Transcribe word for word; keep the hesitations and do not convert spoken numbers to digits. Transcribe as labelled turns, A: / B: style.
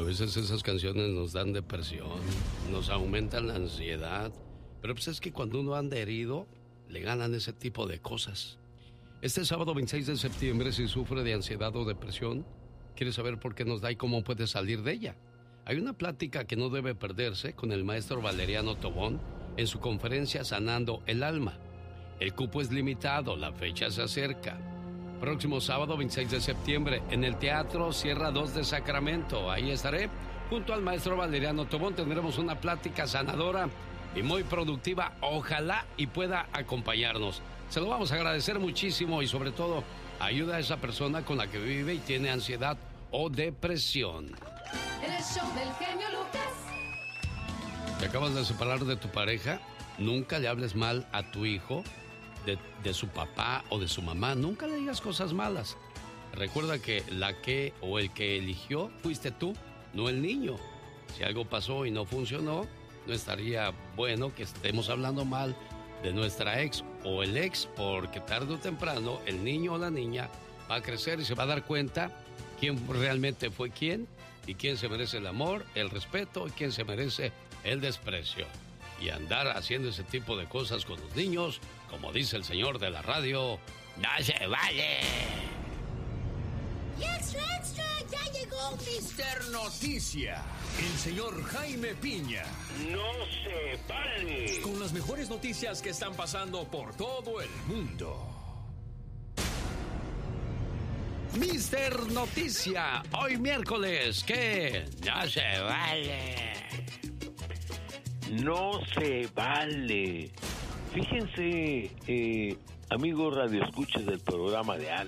A: veces esas canciones nos dan depresión, nos aumentan la ansiedad, pero pues es que cuando uno anda herido, le ganan ese tipo de cosas. Este sábado veintiséis de septiembre, si sufre de ansiedad o depresión, quiere saber por qué nos da y cómo puede salir de ella. Hay una plática que no debe perderse con el maestro Valeriano Tobón en su conferencia Sanando el Alma. El cupo es limitado, la fecha se acerca. Próximo sábado veintiséis de septiembre en el Teatro Sierra dos de Sacramento. Ahí estaré junto al maestro Valeriano Tobón. Tendremos una plática sanadora y muy productiva. Ojalá y pueda acompañarnos. Se lo vamos a agradecer muchísimo y sobre todo ayuda a esa persona con la que vive y tiene ansiedad o depresión.
B: El show del genio Lucas.
A: ¿Te acabas de separar de tu pareja? Nunca le hables mal a tu hijo, de, de su papá o de su mamá. Nunca le digas cosas malas. Recuerda que la que o el que eligió fuiste tú, no el niño. Si algo pasó y no funcionó, no estaría bueno que estemos hablando mal de nuestra ex o el ex, porque tarde o temprano el niño o la niña va a crecer y se va a dar cuenta quién realmente fue quién y quién se merece el amor, el respeto y quién se merece el desprecio. Y andar haciendo ese tipo de cosas con los niños, como dice el señor de la radio, ¡no se vale!
C: ¡Y extra, extra! ¡Ya llegó mister Noticia! El señor Jaime Piña.
D: ¡No se vale!
C: Con las mejores noticias que están pasando por todo el mundo.
A: mister Noticia, hoy miércoles, ¿qué? ¡No se vale!
D: No se vale. Fíjense, eh, amigos radioescuchas del programa de